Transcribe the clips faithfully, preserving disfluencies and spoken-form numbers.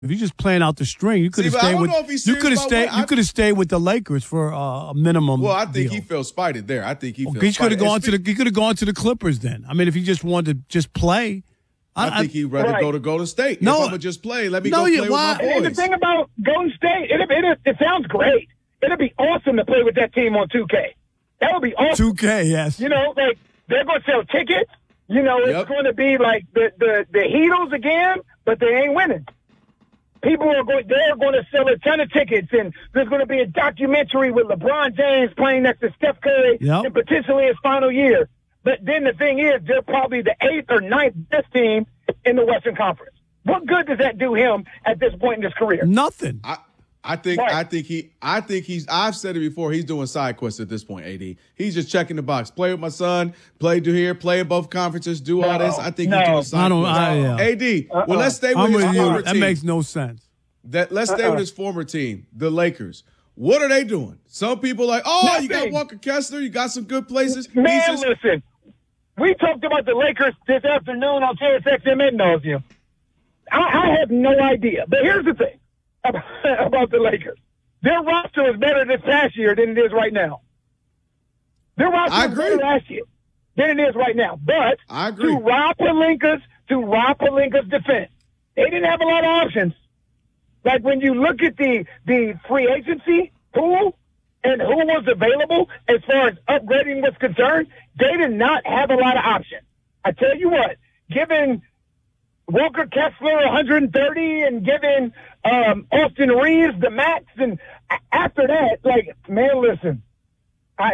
If you're just playing out the string, you could have stayed with you could have stayed you could have stayed with the Lakers for uh, a minimum. Well, I think deal. he feels spited there. I think he feels. Well, he could have gone spited. to the he could have gone to the Clippers then. I mean, if he just wanted to just play, I, I think he'd rather right. go to Golden State. No, if I'm gonna just play. Let me no, go you, play why? with my boys. And the thing about Golden State, it, it, it sounds great. It'd be awesome to play with that team on two K. That would be awesome. two K, yes. You know, like they're going to sell tickets. You know, it's Yep. going to be like the the the Heatles again, but they ain't winning. People are going, they're going to sell a ton of tickets, and there's going to be a documentary with LeBron James playing next to Steph Curry Yep. in potentially his final year. But then the thing is, they're probably the eighth or ninth best team in the Western Conference. What good does that do him at this point in his career? Nothing. I, I think Right. I think he I think he's I've said it before, he's doing side quests at this point, A D. He's just checking the box. Play with my son, play to here, play in both conferences, do all No, this. I think no. he's doing side I don't. quests. I, yeah. A D, Uh-uh. well, let's stay with I'm his with former you. That team. makes no sense. That let's stay Uh-uh. with his former team, the Lakers. What are they doing? Some people like, oh, you got Nothing. Walker Kessler, you got some good places. Man, pieces. listen, we talked about the Lakers this afternoon on T S X M ad nauseum. I, I have no idea. But here's the thing about, about the Lakers. Their roster is better this past year than it is right now. Their roster I was agree. better last year than it is right now. But I agree. to Rob Pelinka's, to Rob Pelinka's defense, they didn't have a lot of options. Like when you look at the, the free agency pool and who was available as far as upgrading was concerned, they did not have a lot of options. I tell you what, giving Walker Kessler one hundred thirty and giving um, Austin Reeves the max, and a- after that, like, man, listen, I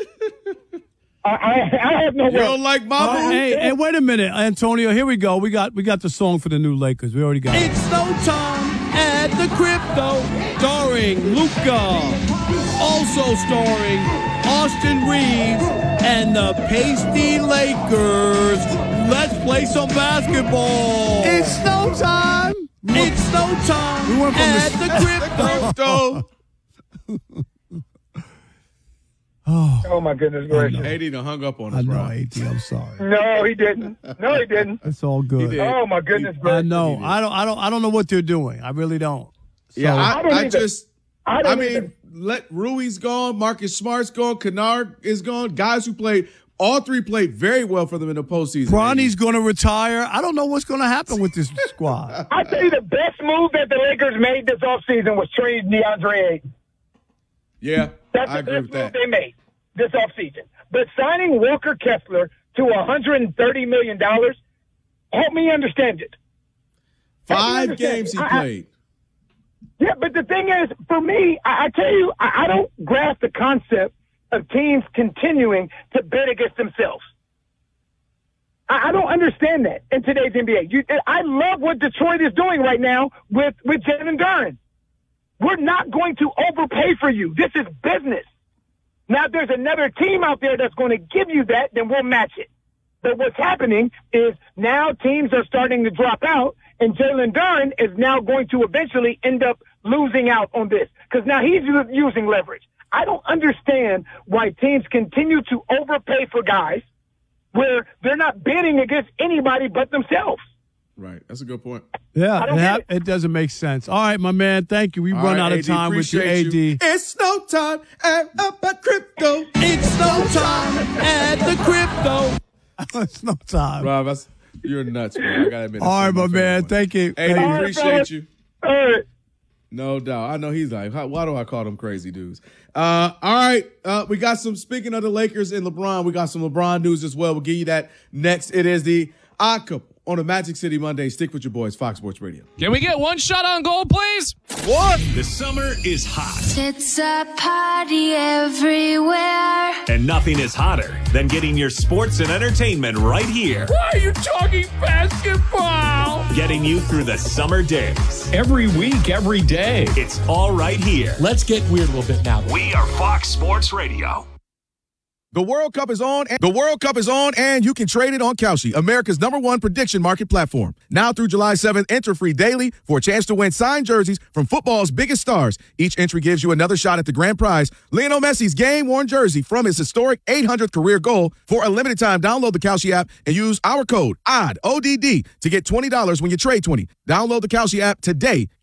I, I, I have no You don't like my Uh, move? hey, hey, wait a minute, Antonio. Here we go. We got we got the song for the new Lakers. We already got it. It's no time at the crypto, starring Luca, also starring Austin Reeves and the Pasty Lakers. Let's play some basketball. It's no time. It's no time We went from at the- the crypto. Crypto. Oh, my goodness gracious. A D done hung up on I us, know, bro. A T. I'm sorry. No, he didn't. No, he didn't. It's all good. did. Oh, my goodness I gracious. know. I don't. I don't. I don't know what they're doing. I really don't. So, Yeah, I I, don't I either. just I I don't mean, either. let Rui's gone, Marcus Smart's gone, Kennard is gone. Guys who played, all three played very well for them in the postseason. Bronny's going to retire. I don't know what's going to happen with this squad. I tell you, the best move that the Lakers made this offseason was trade DeAndre Ayton. Yeah, That's I the agree best with that. move they made this offseason. But signing Walker Kessler to one hundred thirty million dollars, help me understand it. Help me Five understand games it. he I- I- played. Yeah, but the thing is, for me, I, I tell you, I, I don't grasp the concept of teams continuing to bet against themselves. I, I don't understand that in today's N B A. You, I love what Detroit is doing right now with, with Jalen Duren. We're not going to overpay for you. This is business. Now, if there's another team out there that's going to give you that, then we'll match it. But what's happening is now teams are starting to drop out, and Jalen Duren is now going to eventually end up losing out on this because now he's u- using leverage. I don't understand why teams continue to overpay for guys where they're not bidding against anybody but themselves. Right, that's a good point. Yeah, I don't it, ha- get it. it doesn't make sense. All right, my man. Thank you. We All run right, out A of D, time with you, appreciate A D. It's no time at, up at crypto. It's no time at the crypto. It's no time. Rob, that's, you're nuts, man. I gotta admit. All right, my man. Thank Thank you. A D, Thank you. All right, appreciate fellas. you. All right. No doubt. I know he's like, how, why do I call them crazy dudes? Uh, all right. Uh, we got some, speaking of the Lakers and LeBron, we got some LeBron news as well. We'll give you that next. It is the Odd Couple on a Magic City Monday. Stick with your boys, Fox Sports Radio. Can we get one shot on goal, please? What? The summer is hot, It's a party everywhere. and nothing is hotter than getting your sports and entertainment right here. Why are you talking basketball? Getting you through the summer days. Every week, every day. It's all right here. Let's get weird a little bit now. We are Fox Sports Radio. The World Cup is on. And the World Cup is on, and you can trade it on Kalshi, America's number one prediction market platform. Now through July seventh, enter free daily for a chance to win signed jerseys from football's biggest stars. Each entry gives you another shot at the grand prize, Lionel Messi's game-worn jersey from his historic eight hundredth career goal. For a limited time, download the Kalshi app and use our code O D D, O D D, to get twenty dollars when you trade twenty. Download the Kalshi app today.